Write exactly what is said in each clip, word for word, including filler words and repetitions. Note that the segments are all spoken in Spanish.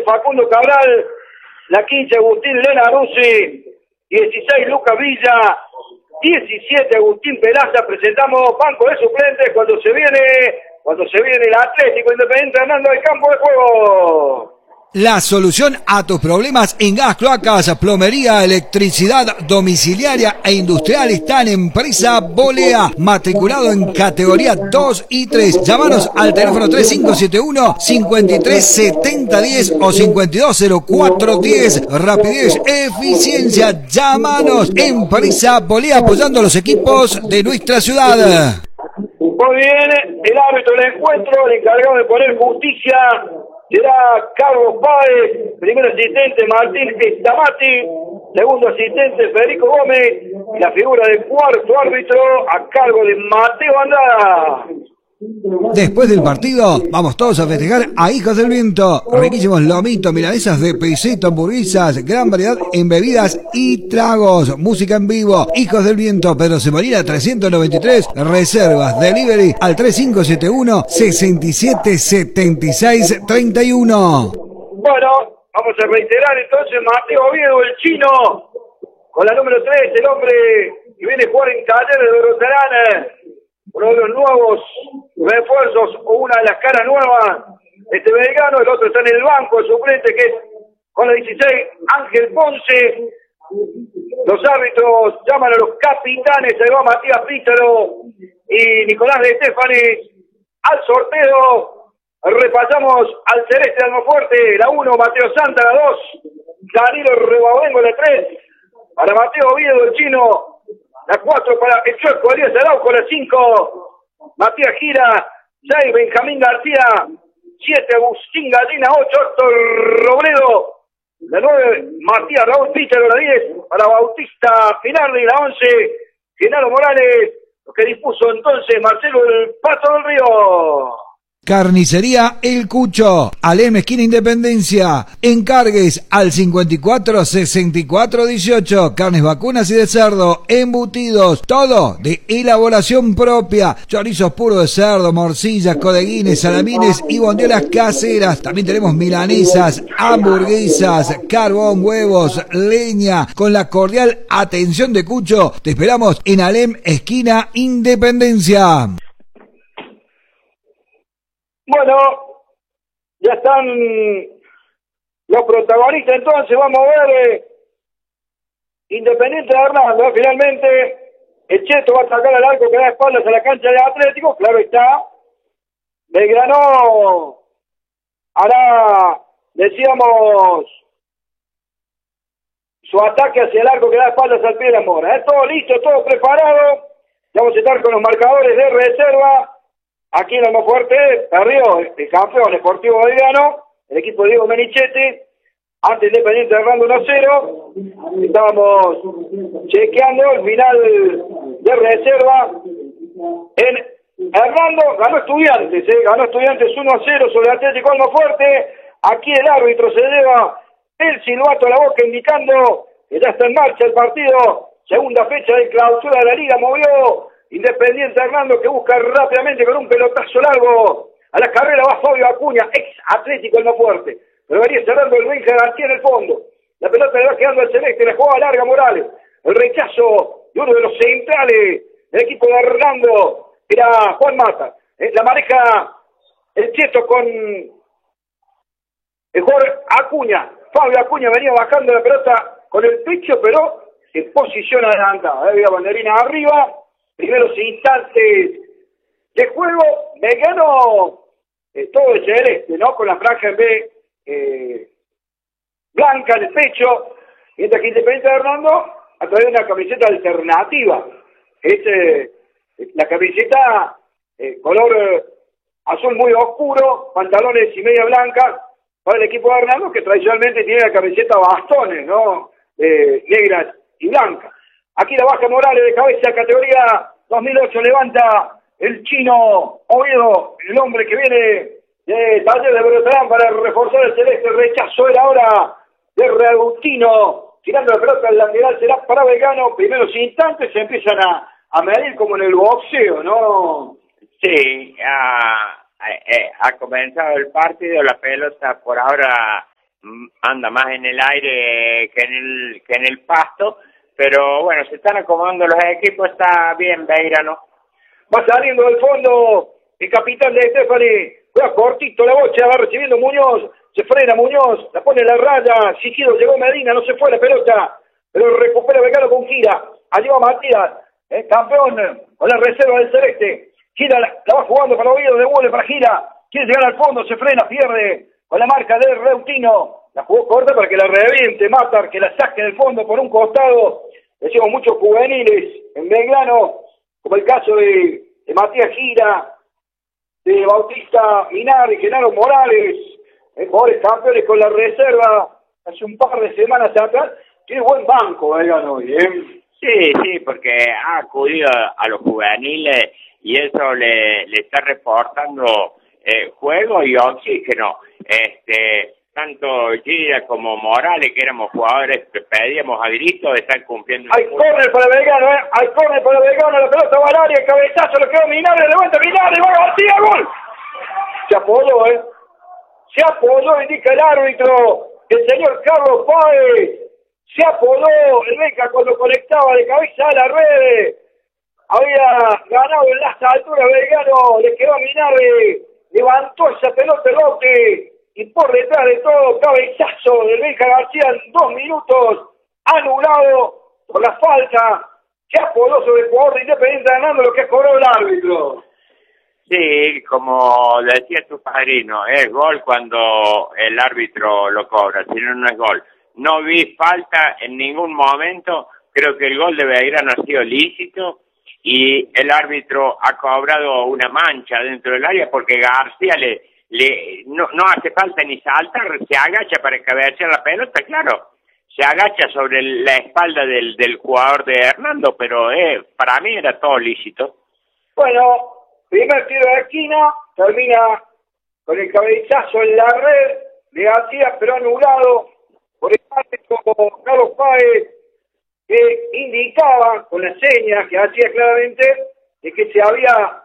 Facundo Cabral, la quince Agustín Lenaruzzi, dieciséis Lucas Villa, diecisiete Agustín Pelaza. Presentamos banco de suplentes cuando se viene, cuando se viene el Atlético Independiente Hernando al campo de juego. La solución a tus problemas en gas, cloacas, plomería, electricidad domiciliaria e industrial está en Empresa Bolea, matriculado en categoría dos y tres. Llámanos al teléfono tres cinco siete uno, cinco tres siete cero uno cero o cinco dos cero cuatro uno cero. Rapidez, eficiencia. Llámanos. Empresa Bolea, apoyando a los equipos de nuestra ciudad. Muy bien, el árbitro del encuentro, el encargado de poner justicia, será Carlos Páez, primer asistente Martín Estamati, segundo asistente Federico Gómez, y la figura de cuarto árbitro a cargo de Mateo Andrada. Después del partido, vamos todos a festejar a Hijos del Viento. Riquísimos lomitos, milanesas de pesito, hamburguesas, gran variedad en bebidas y tragos. Música en vivo. Hijos del Viento, Pedro Semolina trescientos noventa y tres. Reservas, delivery al tres cinco siete uno, seis siete siete seis tres uno. Bueno, vamos a reiterar entonces Mateo Oviedo, el chino, con la número tres, el hombre que viene a jugar en Talleres de Roterán. Uno de los nuevos refuerzos o una de las caras nuevas de este belgrano. El otro está en el banco, el suplente, que es con la dieciséis, Ángel Ponce. Los árbitros llaman a los capitanes, ahí va Matías Pítaro y Nicolás de Estefani al sorteo. Repasamos al celeste de Almafuerte, la uno, Mateo Santa, la dos, Danilo Rebabengo, la tres, para Mateo Oviedo, el chino. La cuatro para el Chueco Elías Araujo, la cinco, Matías Gira, seis, Benjamín García, siete, Agustín Gallina, ocho, Héctor Robledo, la nueve, Matías Raúl Pítero, la diez, para Bautista Pinardi, la once, Genaro Morales, lo que dispuso entonces Marcelo el Pato del Río. Carnicería El Cucho, Alem esquina Independencia. Encargues al cincuenta y cuatro, sesenta y cuatro, dieciocho. Carnes vacunas y de cerdo, embutidos, todo de elaboración propia. Chorizos puros de cerdo, morcillas, codeguines, salamines y bondiolas caseras. También tenemos milanesas, hamburguesas, carbón, huevos, leña. Con la cordial atención de Cucho, te esperamos en Alem esquina Independencia. Bueno, ya están los protagonistas, entonces vamos a ver eh, Independiente de Hernando, finalmente el Cheto va a sacar al arco que da espaldas a la cancha de Atlético, claro está. Belgrano hará, decíamos, su ataque hacia el arco que da espaldas al pie de la mora. ¿Eh? Todo listo, todo preparado, vamos a estar con los marcadores de reserva. Aquí en Almafuerte perdió el campeón Sportivo Belgrano, el equipo de Diego Menichetti, ante Independiente Hernando uno cero. Estábamos chequeando el final de reserva. En Hernando ganó Estudiantes, ¿eh? ganó Estudiantes uno a cero sobre Atlético Almafuerte. Aquí el árbitro se lleva el silbato a la boca indicando que ya está en marcha el partido. Segunda fecha de clausura de la liga, movió Independiente Hernando, que busca rápidamente con un pelotazo largo a la carrera. Va Fabio Acuña, ex Atlético Almafuerte. Pero venía cerrando el Benja García en el fondo. La pelota le va quedando al celeste, la jugaba larga Morales. El rechazo de uno de los centrales del equipo de Hernando era Juan Mata. La maneja el Cheto con el jugador Acuña. Fabio Acuña venía bajando la pelota con el pecho, pero se posiciona adelantada. Había banderina arriba. Primeros instantes de juego, Belgrano, eh, todo de celeste, ¿no? Con la franja en B eh, blanca en el pecho, mientras que Independiente de Hernando a través de una camiseta alternativa. Es eh, la camiseta eh, color eh, azul muy oscuro, pantalones y media blanca para el equipo de Hernando, que tradicionalmente tiene la camiseta bastones, ¿no? Eh, negras y blancas. Aquí la baja Morales de cabeza, categoría dos mil ocho, levanta el chino Oviedo, el hombre que viene de Talleres de Bertrán para reforzar el celeste. El rechazo era ahora de Reagustino, tirando la pelota al lateral, será para Belgrano. Primeros instantes se empiezan a, a medir como en el boxeo, ¿no? Sí, ha, ha comenzado el partido, la pelota por ahora anda más en el aire que en el, que en el pasto, pero bueno, se están acomodando los equipos, está bien Belgrano. Va saliendo del fondo el capitán de Estefani, juega cortito la bocha, va recibiendo Muñoz, se frena Muñoz, la pone en la raya, Sigido, llegó Medina, no se fue la pelota, pero recupera Belgrano con Gira, allí va Matías, eh, campeón con la reserva del Celeste, Gira la, la va jugando para Oviedo, devuelve para Gira, quiere llegar al fondo, se frena, pierde con la marca de Reutino, la jugó corta para que la reviente Matar, que la saque del fondo por un costado. Decimos muchos juveniles en Belgrano, como el caso de, de Matías Gira, de Bautista Minari, Genaro Morales, eh, jugadores campeones con la reserva hace un par de semanas atrás. Tiene buen banco Belgrano hoy, ¿eh? Sí, sí, porque ha acudido a los juveniles y eso le, le está reportando eh, juego y oxígeno. Este, tanto Gira como Morales, que éramos jugadores que pedíamos a gritos, están cumpliendo. Hay córner para Belgrano, ¿eh? Hay córner para Belgrano, la pelota va al área, el cabezazo, lo quedó Minari, levanta Minari, va García, gol. Se apoyó, ¿eh? Se apoyó, indica el árbitro, el señor Carlos Páez. Se apoyó el Beca cuando conectaba de cabeza a la red. Había ganado en las alturas Belgrano, le quedó a Minari, levantó esa pelota López y por detrás de todo, cabezazo del Beca García en dos minutos, anulado por la falta. Se apoyó sobre el jugador de Independiente ganando lo que cobró el árbitro. Sí, como decía tu padrino, es gol cuando el árbitro lo cobra, si no, no es gol. No vi falta en ningún momento, creo que el gol de Belgrano ha sido lícito y el árbitro ha cobrado una mancha dentro del área porque García le, le no, no hace falta ni saltar, se agacha para cabecear la pelota, claro, se agacha sobre la espalda del, del jugador de Hernando, pero eh, para mí era todo lícito. Bueno, primer tiro de esquina, termina con el cabezazo en la red de García, pero anulado por el árbitro Carlos Páez, que indicaba con las señas que hacía claramente de que se había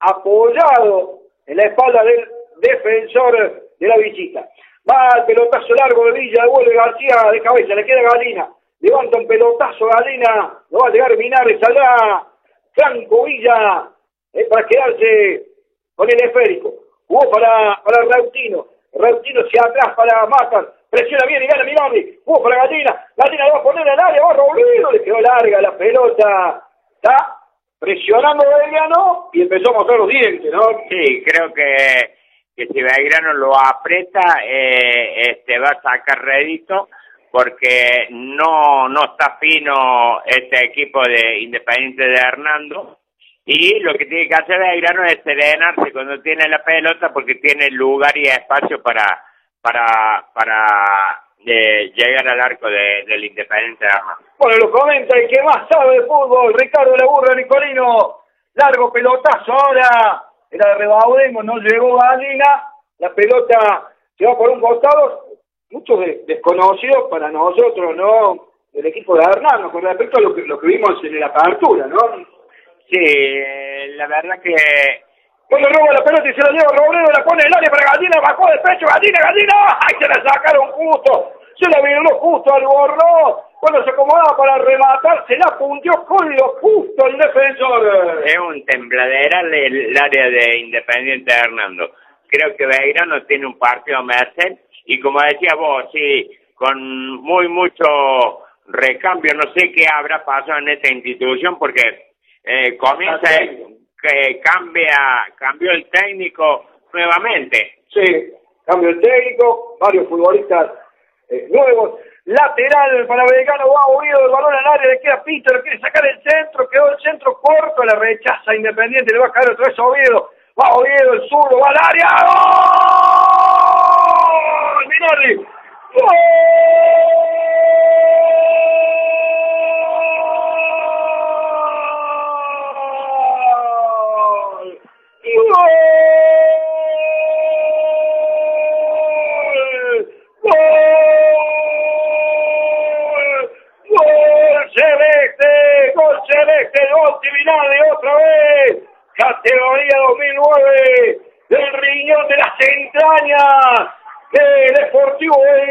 apoyado en la espalda del defensor de la visita. Va el pelotazo largo de Villa, devuelve García de cabeza, le queda Galina, levanta un pelotazo Galina, no va a llegar Minares, saldrá Franco Villa, eh, para quedarse con el esférico. Jugó para, para Reutino, Reutino hacia atrás para Matar, presiona bien y gana Minari, jugó para Galina, Galina lo va a poner al área, va Robledo, le quedó larga la pelota, está presionando Belgrano y empezó a mostrar los dientes, ¿no? Sí, creo que, que si Belgrano lo aprieta, eh, este va a sacar rédito, porque no, no está fino este equipo de Independiente de Hernando, y lo que tiene que hacer Belgrano es serenarse cuando tiene la pelota, porque tiene lugar y espacio para para para de llegar al arco de, del Independiente de Hernando. Bueno, lo comenta el que más sabe de fútbol, Ricardo Laburra Nicolino, largo pelotazo ahora, era de Rebaudemo, no llegó Galina, la pelota se va por un costado, muchos de, desconocidos para nosotros, ¿no? Del equipo de Hernando, con respecto a lo que, lo que vimos en la apertura, ¿no? Sí, eh, la verdad que... Cuando roba la pelota y se la lleva Robledo, la pone en el área para Gallina, bajó de pecho, Gallina, Gallina, ¡ay, se la sacaron justo! Se la virló justo al borró, cuando se acomodaba para rematar, se la puntió con lo justo el defensor. Es un tembladeral el área de Independiente de Hernando. Creo que Belgrano tiene un partido a merced, y como decía vos, sí, con muy mucho recambio, no sé qué habrá pasado en esta institución, porque eh, comienza, que cambia, cambió el técnico nuevamente. Sí, cambio el técnico, varios futbolistas eh, nuevos. Lateral para Belgrano, va Oviedo, el balón al área, le queda Peter, quiere sacar el centro, quedó el centro corto, la rechaza Independiente, le va a caer otra vez a Oviedo, va Oviedo, el zurdo, va al área, ¡gol! Minari, ¡gol! Minari otra vez, categoría dos mil nueve, del riñón de las entrañas del Deportivo